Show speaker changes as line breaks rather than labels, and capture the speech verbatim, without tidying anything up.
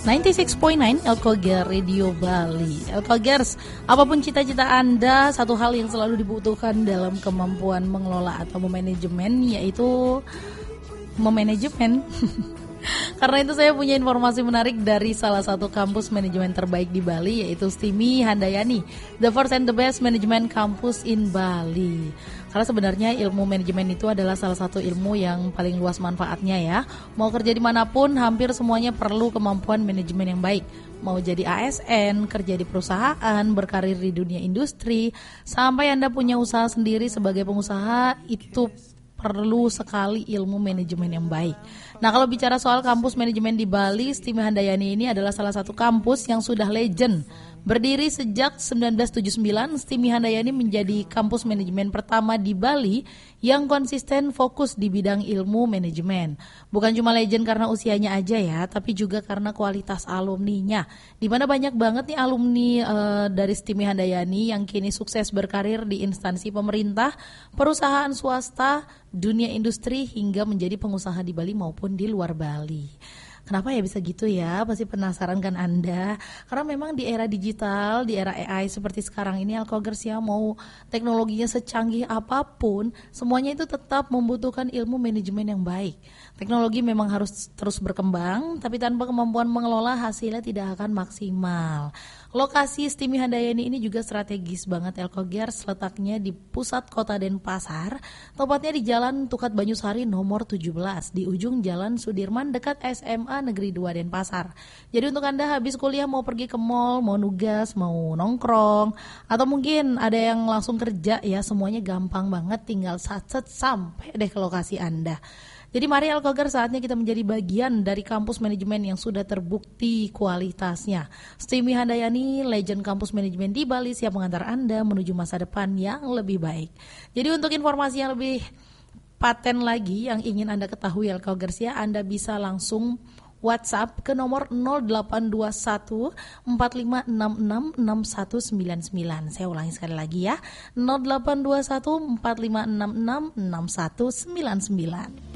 sembilan puluh enam koma sembilan Elkoger Radio Bali. Elkogers, apapun cita-cita Anda, satu hal yang selalu dibutuhkan dalam kemampuan mengelola atau memanajemen yaitu memanajemen. Karena itu saya punya informasi menarik dari salah satu kampus manajemen terbaik di Bali, yaitu Stimi Handayani, the first and the best management campus in Bali. Karena sebenarnya ilmu manajemen itu adalah salah satu ilmu yang paling luas manfaatnya ya. Mau kerja dimanapun, hampir semuanya perlu kemampuan manajemen yang baik. Mau jadi A S N, kerja di perusahaan, berkarir di dunia industri, sampai Anda punya usaha sendiri sebagai pengusaha, itu perlu sekali ilmu manajemen yang baik. Nah, kalau bicara soal kampus manajemen di Bali, Stimi Handayani ini adalah salah satu kampus yang sudah legend. Berdiri sejak sembilan belas tujuh puluh sembilan, Stimi Handayani menjadi kampus manajemen pertama di Bali yang konsisten fokus di bidang ilmu manajemen. Bukan cuma legend karena usianya aja ya, tapi juga karena kualitas alumninya. Di mana banyak banget nih alumni uh, dari Stimi Handayani yang kini sukses berkarir di instansi pemerintah, perusahaan swasta, dunia industri hingga menjadi pengusaha di Bali maupun di luar Bali. Kenapa ya bisa gitu ya? Pasti penasaran kan Anda? Karena memang di era digital, di era A I seperti sekarang ini, Elkogers ya, mau teknologinya secanggih apapun, semuanya itu tetap membutuhkan ilmu manajemen yang baik. Teknologi memang harus terus berkembang, tapi tanpa kemampuan mengelola hasilnya tidak akan maksimal. Lokasi Stimi Handayani ini juga strategis banget Elkogers, letaknya di pusat kota Denpasar, tepatnya di Jalan Tukat Banyusari nomor tujuh belas, di ujung Jalan Sudirman dekat S M A Negeri dua Denpasar. Jadi untuk Anda habis kuliah mau pergi ke mall, mau nugas, mau nongkrong, atau mungkin ada yang langsung kerja ya, semuanya gampang banget, tinggal satset sampai deh ke lokasi Anda. Jadi mari Elkogers, saatnya kita menjadi bagian dari kampus manajemen yang sudah terbukti kualitasnya. Stimi Handayani, legend kampus manajemen di Bali, siap mengantar Anda menuju masa depan yang lebih baik. Jadi untuk informasi yang lebih paten lagi yang ingin Anda ketahui Elkogers ya, Anda bisa langsung WhatsApp ke nomor nol delapan dua satu empat lima enam enam enam satu sembilan sembilan. Saya ulangi sekali lagi ya, nol delapan dua satu empat lima enam enam enam satu sembilan sembilan.